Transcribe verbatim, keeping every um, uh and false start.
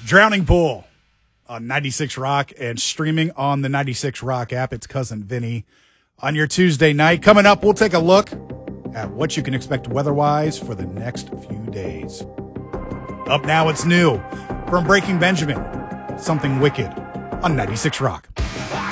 Drowning Pool on ninety-six Rock and streaming on the ninety-six Rock app. It's Cousin Vinny on your Tuesday night. Coming up, we'll take a look at what you can expect weather-wise for the next few days. Up now, it's new from Breaking Benjamin, Something Wicked on ninety-six Rock.